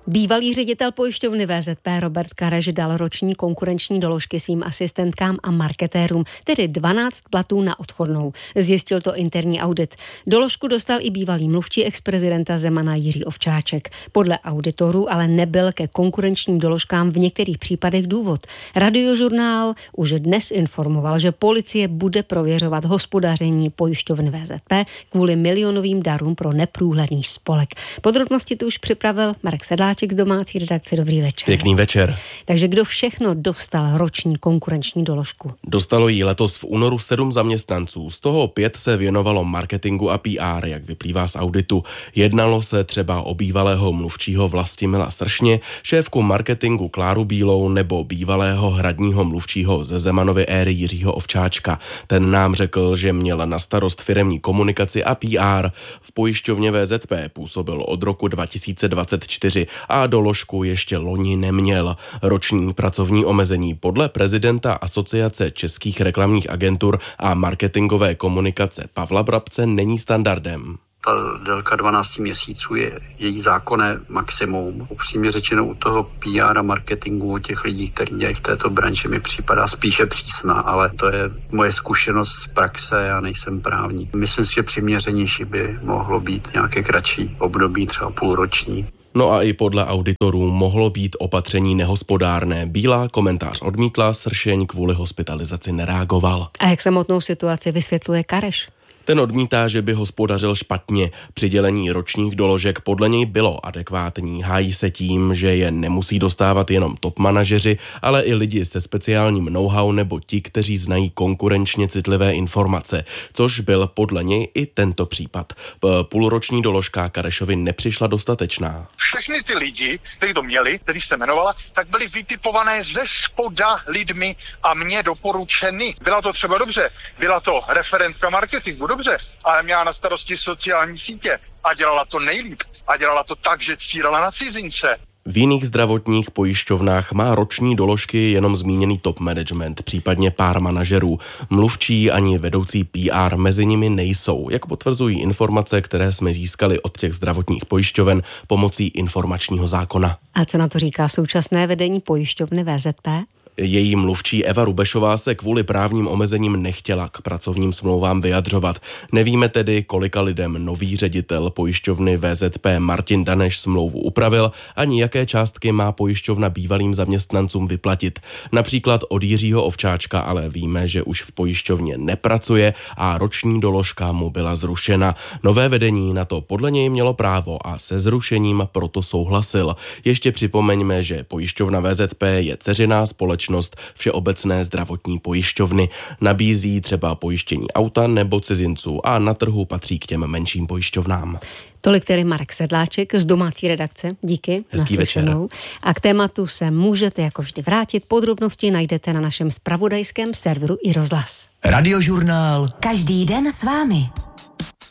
Bývalý ředitel pojišťovny VZP Robert Kareš dal roční konkurenční doložky svým asistentkám a marketérům, tedy 12 platů na odchodnou. Zjistil to interní audit. Doložku dostal i bývalý mluvčí exprezidenta Zemana Jiří Ovčáček. Podle auditorů ale nebyl ke konkurenčním doložkám v některých případech důvod. Radiožurnál už dnes informoval, že policie bude prověřovat hospodaření pojišťovny VZP kvůli milionovým darům pro neprůhledný spolek. Podrobnosti tu už připravil Marek Sedláček z domácí redakce. Dobrý večer. Pěkný večer. Takže kdo všechno dostal roční konkurenční doložku? Dostalo jí letos v únoru 7 zaměstnanců, z toho 5 se věnovalo marketingu a PR, jak vyplývá z auditu. Jednalo se třeba o bývalého mluvčího Vlastimila Sršně, šéfku marketingu Kláru Bílou nebo bývalého hradního mluvčího ze Zemanovy éry Jiřího Ovčáčka. Ten nám řekl, že měl na starost firemní komunikaci a PR. V pojišťovně VZP působil od roku 2024 a doložku ještě loni neměl. Roční pracovní omezení podle prezidenta Asociace českých reklamních agentur a marketingové komunikace Pavla Brabce není standardem. Ta délka 12 měsíců je její zákonné maximum. Upřímně řečeno u toho PR a marketingu, u těch lidí, kteří dělají v této branži, mi připadá spíše přísná, ale to je moje zkušenost z praxe, já nejsem právník. Myslím si, že přiměřenější by mohlo být nějaké kratší období, třeba půlroční. No a i podle auditorů mohlo být opatření nehospodárné. Bílá komentář odmítla, Sršeň kvůli hospitalizaci nereagoval. A jak samotnou situaci vysvětluje Kareš? Ten odmítá, že by hospodařil špatně. Přidělení ročních doložek podle něj bylo adekvátní. Hájí se tím, že je nemusí dostávat jenom top manažeři, ale i lidi se speciálním know-how nebo ti, kteří znají konkurenčně citlivé informace, což byl podle něj i tento případ. Půlroční doložka Karešovi nepřišla dostatečná. Všechny ty lidi, kteří to měli, který se jmenovala, tak byly vytipované ze spoda lidmi a mě doporučeny. Byla to třeba dobře, byla to referentka marketingu, dobře, ale měla na starosti sociální sítě a dělala to nejlíp. A dělala to tak, že cílila na cizince. V jiných zdravotních pojišťovnách má roční doložky jenom zmíněný top management, případně pár manažerů. Mluvčí ani vedoucí PR mezi nimi nejsou, jak potvrzují informace, které jsme získali od těch zdravotních pojišťoven pomocí informačního zákona. A co na to říká současné vedení pojišťovny VZP? Její mluvčí Eva Rubešová se kvůli právním omezením nechtěla k pracovním smlouvám vyjadřovat. Nevíme tedy, kolika lidem nový ředitel pojišťovny VZP Martin Daneš smlouvu upravil, ani jaké částky má pojišťovna bývalým zaměstnancům vyplatit. Například od Jiřího Ovčáčka, ale víme, že už v pojišťovně nepracuje a roční doložka mu byla zrušena. Nové vedení na to podle něj mělo právo a se zrušením proto souhlasil. Ještě připomeňme, že pojišťovna VZP je dceřiná společnost Všeobecné zdravotní pojišťovny. Nabízí třeba pojištění auta nebo cizinců a na trhu patří k těm menším pojišťovnám. Tolik tedy Marek Sedláček z domácí redakce. Díky. Hezký večer. A k tématu se můžete jako vždy vrátit. Podrobnosti najdete na našem zpravodajském serveru iRozhlas. Radiožurnál. Každý den s vámi.